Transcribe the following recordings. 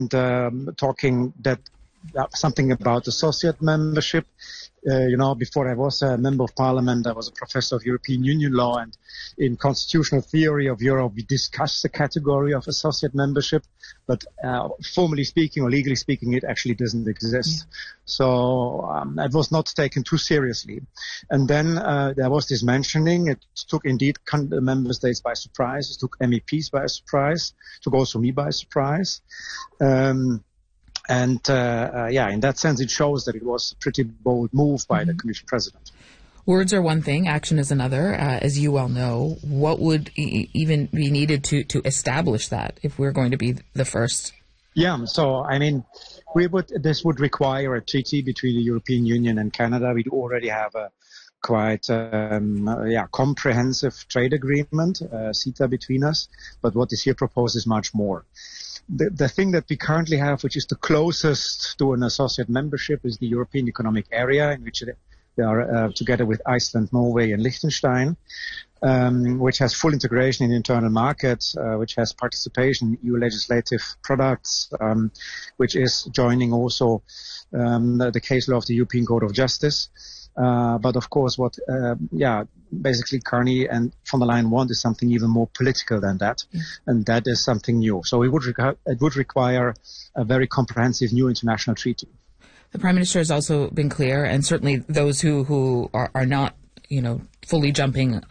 talking that something about associate membership. Before I was a member of parliament, I was a professor of European Union law, and in constitutional theory of Europe, we discussed the category of associate membership, but formally speaking or legally speaking, it actually doesn't exist. Yeah. So it was not taken too seriously. And then there was this mentioning. It took indeed member states by surprise. It took MEPs by surprise. It took also me by surprise. In that sense, it shows that it was a pretty bold move by the Commission President. Words are one thing, action is another, as you well know. What would even be needed to establish that if we're going to be the first? Yeah, so, this would require a treaty between the European Union and Canada. We already have a quite comprehensive trade agreement, CETA, between us, but what is here proposed is much more. The thing that we currently have, which is the closest to an associate membership, is the European Economic Area, in which they are together with Iceland, Norway, and Liechtenstein, which has full integration in the internal market, which has participation in EU legislative products, which is joining also the case law of the European Court of Justice. But of course, what basically Carney and von der Leyen want is something even more political than that, and that is something new. So it would require a very comprehensive new international treaty. The Prime Minister has also been clear, and certainly those who are not, fully jumping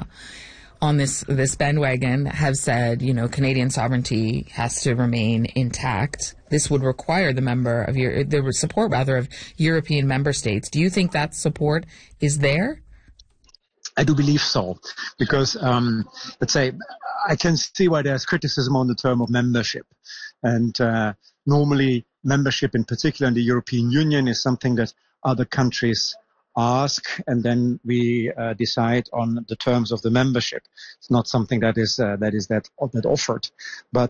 on this bandwagon have said, Canadian sovereignty has to remain intact. This would require the support of European member states. Do you think that support is there? I do believe so, because let's say I can see why there's criticism on the term of membership, and normally membership, in particular in the European Union, is something that other countries ask, and then we decide on the terms of the membership. It's not something that is offered. But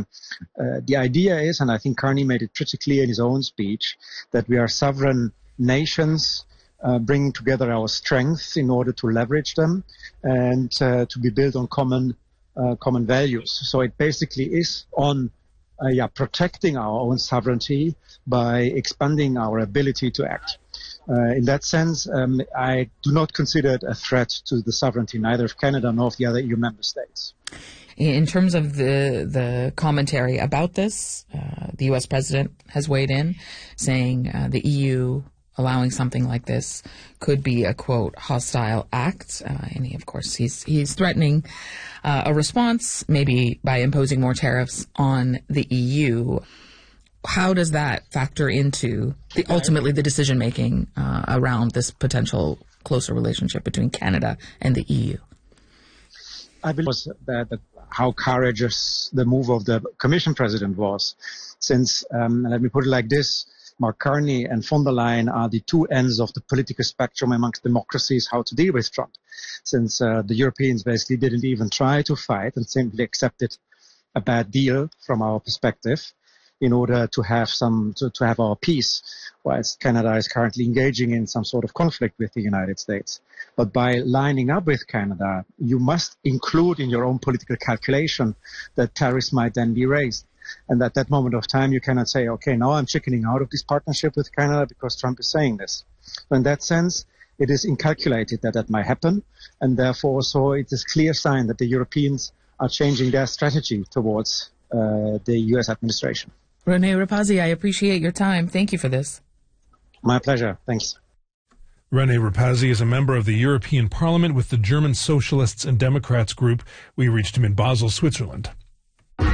the idea is, and I think Carney made it pretty clear in his own speech, that we are sovereign nations, bringing together our strengths in order to leverage them and to be built on common values. So it basically is on protecting our own sovereignty by expanding our ability to act. In that sense, I do not consider it a threat to the sovereignty neither of Canada nor of the other EU member states. In terms of the commentary about this, the U.S. president has weighed in, saying the EU allowing something like this could be a, quote, hostile act. And he's threatening a response, maybe by imposing more tariffs on the EU. How does that factor into ultimately the decision-making around this potential closer relationship between Canada and the EU? I believe how courageous the move of the Commission President was, since, let me put it like this, Mark Carney and von der Leyen are the two ends of the political spectrum amongst democracies how to deal with Trump, since the Europeans basically didn't even try to fight and simply accepted a bad deal from our perspective in order to have to have our peace, whilst Canada is currently engaging in some sort of conflict with the United States. But by lining up with Canada, you must include in your own political calculation that tariffs might then be raised. And at that moment of time, you cannot say, okay, now I'm chickening out of this partnership with Canada because Trump is saying this. So in that sense, it is incalculated that might happen. And therefore, so it is a clear sign that the Europeans are changing their strategy towards the U.S. administration. René Rapazzi, I appreciate your time. Thank you for this. My pleasure. Thanks. René Rapazzi is a member of the European Parliament with the German Socialists and Democrats group. We reached him in Basel, Switzerland.